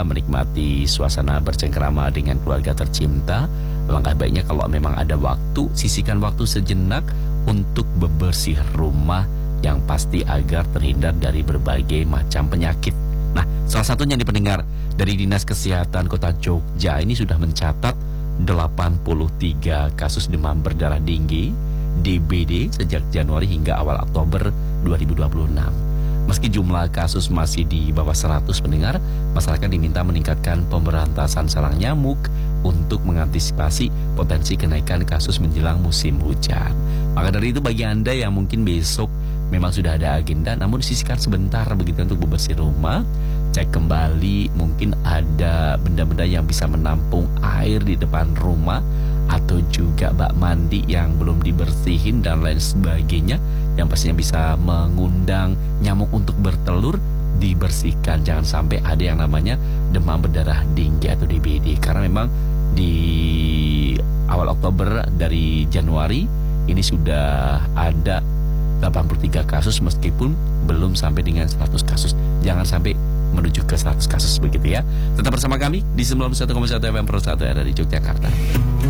Anda menikmati suasana bercengkrama dengan keluarga tercinta, langkah baiknya kalau memang ada waktu, sisihkan waktu sejenak untuk bebersih rumah yang pasti agar terhindar dari berbagai macam penyakit. Nah, salah satunya nih pendengar, dari Dinas Kesehatan Kota Jogja ini sudah mencatat 83 kasus demam berdarah tinggi DBD sejak Januari hingga awal Oktober 2026. Meski jumlah kasus masih di bawah 100 pendengar, masyarakat diminta meningkatkan pemberantasan sarang nyamuk untuk mengantisipasi potensi kenaikan kasus menjelang musim hujan. Maka dari itu bagi Anda yang mungkin besok memang sudah ada agenda, namun sisihkan sebentar begitu untuk bebersih rumah, cek kembali mungkin ada benda-benda yang bisa menampung air di depan rumah, atau juga bak mandi yang belum dibersihin dan lain sebagainya, yang pastinya bisa mengundang nyamuk untuk bertelur, dibersihkan. Jangan sampai ada yang namanya demam berdarah tinggi atau DBD, karena memang di awal Oktober dari Januari ini sudah ada 83 kasus meskipun belum sampai dengan 100 kasus. Jangan sampai menuju ke 100 kasus begitu ya. Tetap bersama kami di 91,1 FM Pro 1 dari Yogyakarta.